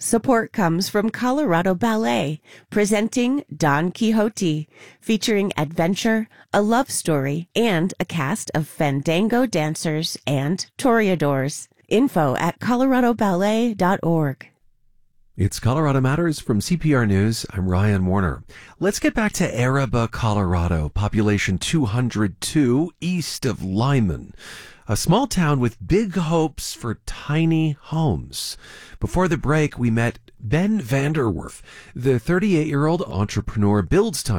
Support comes from Colorado Ballet, presenting Don Quixote, featuring adventure, a love story, and a cast of fandango dancers and toreadors. Info at coloradoballet.org. It's Colorado Matters from CPR News. I'm Ryan Warner. Let's get back to Araba, Colorado, population 202, east of Lyman. A small town with big hopes for tiny homes. Before the break, we met Ben Vanderwerf. The 38-year-old entrepreneur builds tiny